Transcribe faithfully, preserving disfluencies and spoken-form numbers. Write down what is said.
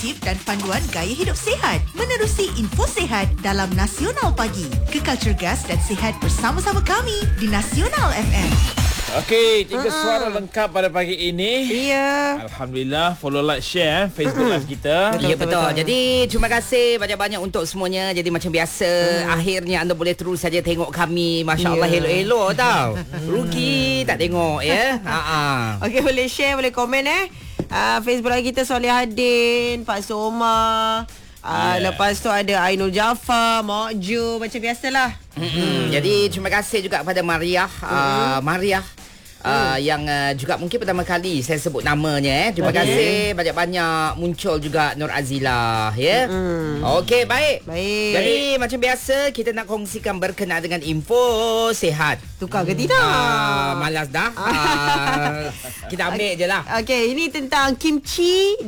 inspiratif dan panduan gaya hidup sihat menerusi info sihat dalam Nasional Pagi. Kekal cergas dan sihat bersama-sama kami di Nasional F M. Okey, tiga uh-uh. suara lengkap pada pagi ini. Ya. Alhamdulillah, follow, like, share Facebook live kita. Ya, betul, betul. Jadi terima kasih banyak-banyak untuk semuanya. Jadi macam biasa, hmm. akhirnya anda boleh terus saja tengok kami. Masya Allah, yeah. elok-elok tau. Rugi tak tengok ya. Ha. Okey, boleh share, boleh komen eh. Uh, Facebook live kita Solihuddin, Pak Somar. Uh, yeah. Lepas tu ada Ainul Jafar, Mak Jo, macam biasalah. Mm-hmm. Jadi terima kasih juga kepada Mariah, uh, Mariah uh, yang uh, juga mungkin pertama kali saya sebut namanya. Eh. Terima okay. kasih banyak-banyak. Muncul juga Nur Azila, ya. Mm. Okey, baik. Baik. Jadi macam biasa kita nak kongsikan berkenaan dengan info sihat. Tukar ke tidak? Uh, malas dah. Uh, kita ambil okay. je lah. Okey, ini tentang kimchi